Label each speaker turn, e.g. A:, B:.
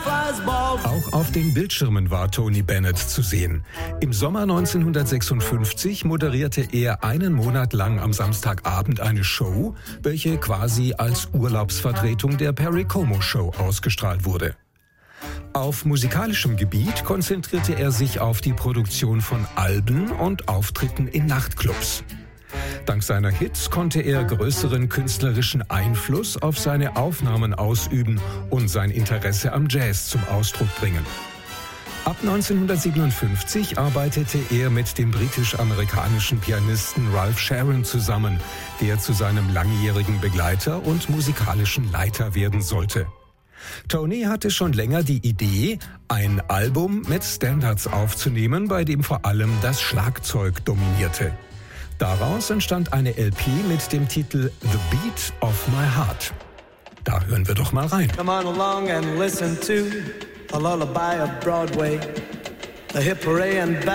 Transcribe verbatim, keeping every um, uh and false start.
A: Auch auf den Bildschirmen war Tony Bennett zu sehen. Im Sommer neunzehnhundertsechsundfünfzig moderierte er einen Monat lang am Samstagabend eine Show, welche quasi als Urlaubsvertretung der Perry Como Show ausgestrahlt wurde. Auf musikalischem Gebiet konzentrierte er sich auf die Produktion von Alben und Auftritten in Nachtclubs. Dank seiner Hits konnte er größeren künstlerischen Einfluss auf seine Aufnahmen ausüben und sein Interesse am Jazz zum Ausdruck bringen. Ab neunzehnhundertsiebenundfünfzig arbeitete er mit dem britisch-amerikanischen Pianisten Ralph Sharon zusammen, der zu seinem langjährigen Begleiter und musikalischen Leiter werden sollte. Tony hatte schon länger die Idee, ein Album mit Standards aufzunehmen, bei dem vor allem das Schlagzeug dominierte. Daraus entstand eine L P mit dem Titel The Beat of My Heart. Da hören wir doch mal rein.
B: Come on along and listen to a lullaby of Broadway, the hip hooray and